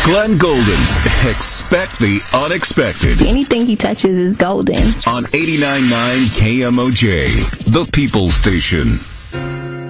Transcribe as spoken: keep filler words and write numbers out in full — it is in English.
Glenn Golden. Expect the unexpected. Anything he touches is golden. On eighty-nine point nine K M O J, the People's Station.